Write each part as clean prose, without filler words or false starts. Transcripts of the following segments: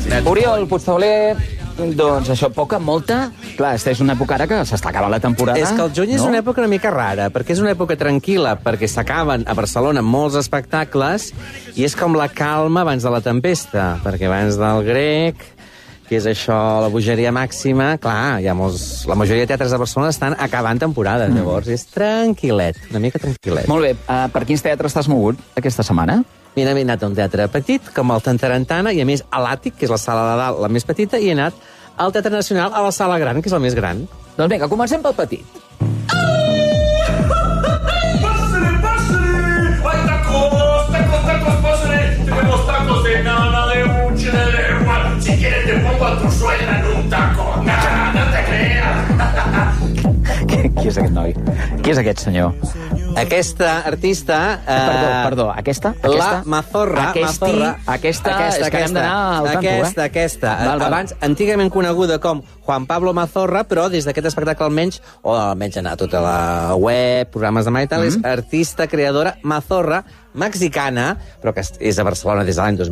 Oriol Puigtauler, doncs això, molta... Clar, és una època ara que s'està acabant la temporada. És que el juny és una època una mica rara, perquè és una època tranquil·la, perquè s'acaben a Barcelona molts espectacles, i és com la calma abans de la tempesta, perquè abans del grec, que és això, la bogeria màxima, clar, hi ha molts... La majoria de teatres de Barcelona estan acabant temporada, llavors és tranquil·let, una mica tranquil·let. Molt bé, per quins teatres t'has mogut aquesta setmana? Mira, he anat a un teatre petit, com el Tantarantana, i a més a l'Àtic, que és la sala de dalt, la més petita, i he anat al Teatre Nacional, a la sala gran, que és la més gran. Doncs vinga, comencem pel petit. ¡Pásale! ¡Hay tacos! ¡Tacos, pásale! Tenemos tacos de nana, de buche, de lengua. Si quieres te pongo a tu suegra en un taco. No te creas. Qui és aquest noi? Qui és aquest senyor? Aquesta artista... Perdó, aquesta? La Mazorra. Aquesta, és que hem d'anar al tanto, Aquesta. Abans, antigament coneguda com Juan Pablo Mazorra, però des d'aquest espectacle almenys, o almenys anar a tota la web, programes de mà i tal, és artista, creadora, Mazorra, mexicana, però que és a Barcelona des de l'any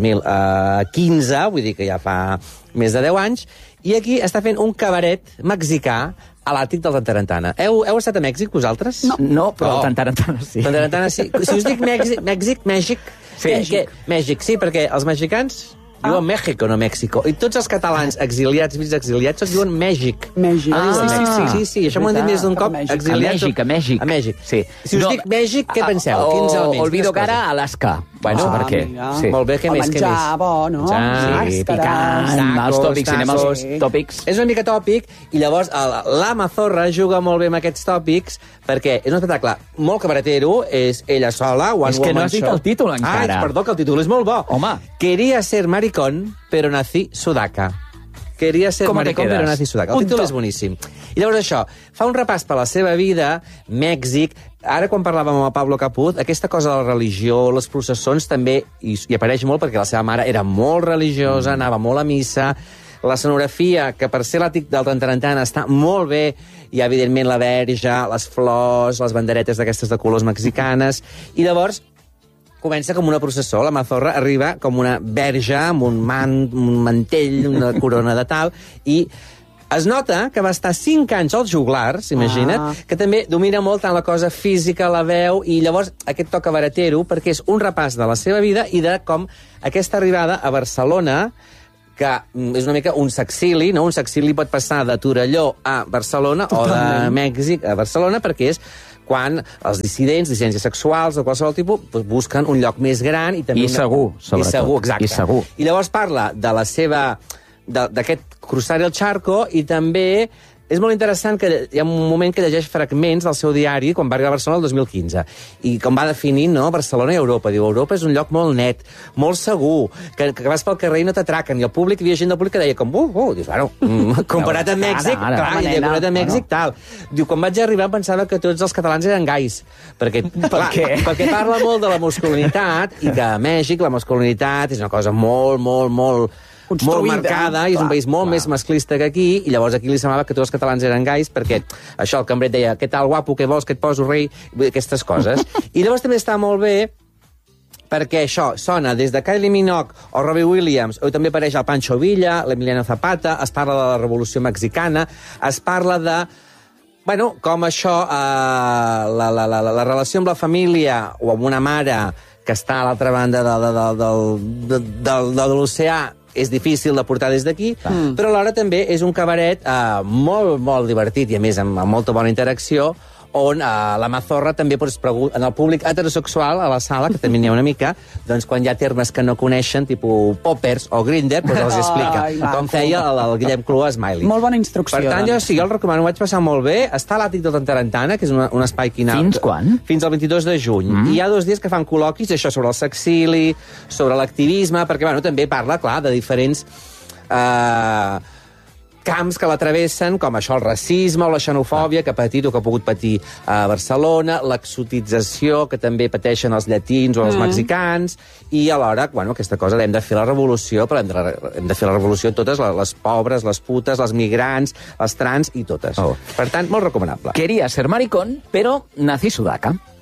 2015, vull dir que ja fa més de 10 anys, i aquí està fent un cabaret mexicà a l'Àtic del Tantarantana. Heu estat a Mèxic, vosaltres? No, però el Tantarantana sí. Tantarantana sí. Si us dic Mèxic... Mèxic, sí, perquè els mexicans diuen México, no Mèxico. I tots els catalans exiliats, mig exiliats, tots diuen Mèxic. Sí, això m'ho han dit més d'un cop. A Mèxic. Sí. Si us dic Mèxic, què penseu? Quins elements? Olvido cara, Alaska. Bueno, per què? Sí. Molt bé, què més? Menjar bo, no? Sí, picant, els tòpics, anem als tòpics. És una mica tòpic, i llavors la Mazorra juga molt bé amb aquests tòpics, perquè és un espectacle molt cabaretero, és ella sola, One Woman Show. És que no has dit el títol encara. Perdó, que el títol és molt bo. Home. Quería ser maricón, pero nací sudaca. Quería ser maricón, pero nací sudaca. El títol és boníssim. I llavors això, fa un repàs per la seva vida, Mèxic. Ara, quan parlàvem amb el Pablo Caput, aquesta cosa de la religió, les processons, també hi apareix molt, perquè la seva mare era molt religiosa, anava molt a missa. La escenografia, que per ser l'Àtic del Tantarantana està molt bé, hi ha, evidentment, la verge, les flors, les banderetes d'aquestes de colors mexicanes, i llavors comença com una processó. La Mazorra arriba com una verge amb un mantell, una corona de tal, i es nota que va estar 5 anys als joglars, imagina't, que també domina molt tant la cosa física, la veu, i llavors aquest toc cabaretero, perquè és un repàs de la seva vida i de com aquesta arribada a Barcelona, que és una mica un sexili, no? Un sexili pot passar de Torelló a Barcelona o de Mèxic a Barcelona, perquè és quan els dissidents sexuals o qualsevol tipus busquen un lloc més gran i també... I segur, sobretot. I segur, exacte. I segur. I llavors parla de la seva... d'aquest cruzar el charco, i també és molt interessant que hi ha un moment que llegeix fragments del seu diari quan va arribar a Barcelona el 2015, i com va definint, no, Barcelona i Europa. Diu, Europa és un lloc molt net, molt segur, que vas pel carrer i no t'atraquen, i el públic, hi havia gent del públic que deia com, dius, bueno, comparat amb Mèxic, comparat amb Mèxic, tal. Diu, quan vaig arribar pensava que tots els catalans eren gais, perquè parla molt de la masculinitat, i que a Mèxic la masculinitat és una cosa molt marcada, i és un país molt més masclista que aquí, i llavors aquí li semblava que tots els catalans eren gais, perquè això, el cambrer deia, què tal, guapo, què vols, que et poso, rei, aquestes coses. I llavors també està molt bé perquè això sona des de Kylie Minogue o Robbie Williams, o també apareix el Pancho Villa, l'Emiliano Zapata, es parla de la Revolució Mexicana, es parla de... Bueno, com això, la relació amb la família o amb una mare que està a l'altra banda de l'oceà és difícil de portar des d'aquí, però alhora també és un cabaret molt, molt divertit, i a més amb molta bona interacció, on la Mazorra també en el públic heterosexual a la sala, que també n'hi ha una mica, doncs quan hi ha termes que no coneixen, tipus poppers o grinder, doncs els explica, com feia el Guillem Clua Smiley. Molt bona instrucció. Per tant, jo el recomano, ho vaig passar molt bé. Està a l'Àtic del Tantarantana, que és un espai quinal. Fins quan? Fins al 22 de juny. I hi ha 2 dies que fan col·loquis, això sobre el sexili, sobre l'activisme, perquè bueno, també parla, clar, de diferents... camps que l'atravessen, com això, el racisme o la xenofòbia que ha patit o que ha pogut patir a Barcelona, l'exotització que també pateixen els llatins o els mexicans, i alhora, bueno, aquesta cosa hem de fer la revolució, però hem de fer la revolució totes, les pobres, les putes, les migrants, les trans i totes. Per tant, molt recomanable. Quería ser maricón, pero nací sudaca.